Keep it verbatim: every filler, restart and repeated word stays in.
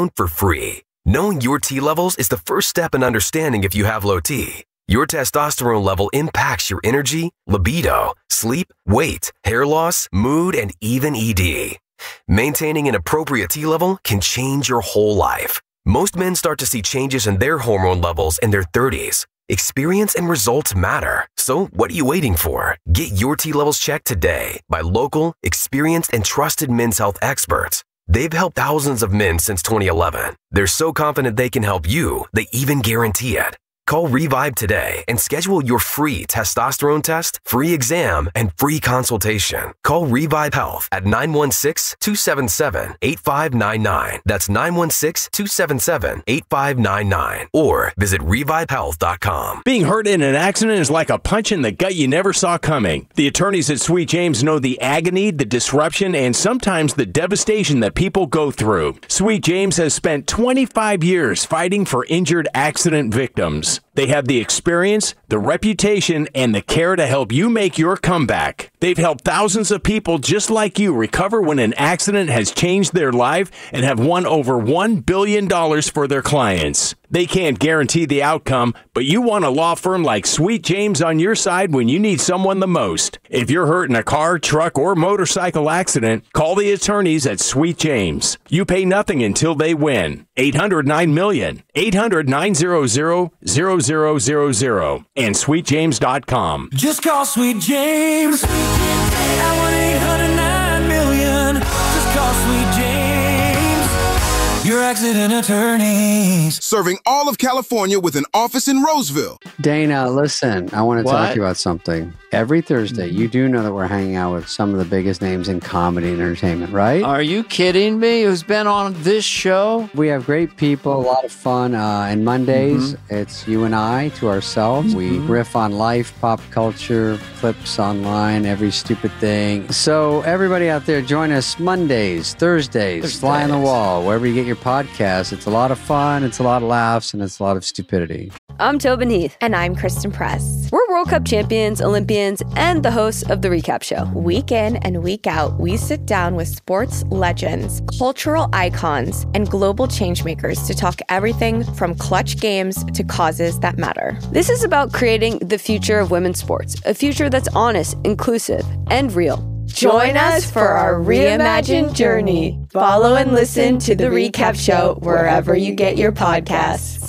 testosterone for free. Knowing your T levels is the first step in understanding if you have low T. Your testosterone level impacts your energy, libido, sleep, weight, hair loss, mood, and even E D. Maintaining an appropriate T level can change your whole life. Most men start to see changes in their hormone levels in their thirties. Experience and results matter. So what are you waiting for? Get your T levels checked today by local, experienced, and trusted men's health experts. They've helped thousands of men since twenty eleven. They're so confident they can help you, they even guarantee it. Call Revive today and schedule your free testosterone test, free exam, and free consultation. Call Revive Health at nine one six, two seven seven, eight five nine nine. That's nine one six, two seven seven, eight five nine nine. Or visit revive health dot com. Being hurt in an accident is like a punch in the gut you never saw coming. The attorneys at Sweet James know the agony, the disruption, and sometimes the devastation that people go through. Sweet James has spent twenty-five years fighting for injured accident victims. They have the experience, the reputation, and the care to help you make your comeback. They've helped thousands of people just like you recover when an accident has changed their life and have won over one billion dollars for their clients. They can't guarantee the outcome, but you want a law firm like Sweet James on your side when you need someone the most. If you're hurt in a car, truck, or motorcycle accident, call the attorneys at Sweet James. You pay nothing until they win. eight hundred nine million, eight hundred nine hundred, zero zero zero zero, and sweet james dot com. Just call Sweet James at one eight hundred nine million. Just call Sweet James, your accident attorneys. Serving all of California with an office in Roseville. Dana, listen, I want to What? talk to you about something. Every Thursday, you do know that we're hanging out with some of the biggest names in comedy and entertainment, right? Are you kidding me? Who's been on this show? We have great people, a lot of fun. Uh, and Mondays, Mm-hmm. it's you and I to ourselves. We riff on life, pop culture, clips online, every stupid thing. So everybody out there, join us Mondays, Thursdays, Fly on the Thursdays. Wall, wherever you get your podcasts. It's a lot of fun, it's a lot of laughs, and it's a lot of stupidity. I'm Tobin Heath. And I'm Kristen Press. We're World Cup champions, Olympians, and the hosts of The Recap Show. Week in and week out, we sit down with sports legends, cultural icons, and global changemakers to talk everything from clutch games to causes that matter. This is about creating the future of women's sports, a future that's honest, inclusive, and real. Join us for our reimagined journey. Follow and listen to The Recap Show wherever you get your podcasts.